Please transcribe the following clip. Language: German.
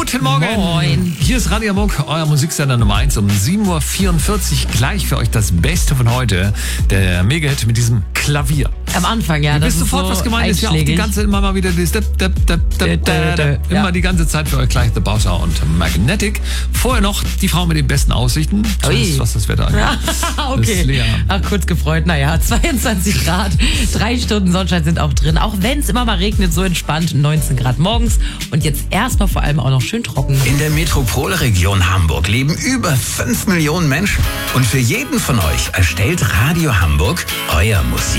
Guten Morgen. Moin. Hier ist Radio Hamburg, euer Musiksender Nummer 1 um 7.44 Uhr. Gleich für euch das Beste von heute. Der Mega-Hit mit diesem Klavier. Am Anfang, ja. Ihr Das wisst ist sofort, so was gemeint ist. Ja, auch die einschlägig. ganze immer mal wieder dieses immer die ganze Zeit für euch gleich The Bowser und Magnetic. Vorher noch die Frau mit den besten Aussichten. Ui. Was das Wetter angeht. Das Okay. ist Lea. Ach, kurz gefreut. Naja, 22 Grad, 3 Stunden Sonnenschein sind auch drin. Auch wenn es immer mal regnet, so entspannt, 19 Grad morgens. Und jetzt erstmal vor allem auch noch schön trocken. In der Metropolregion Hamburg leben über 5 Millionen Menschen. Und für jeden von euch erstellt Radio Hamburg euer Musik.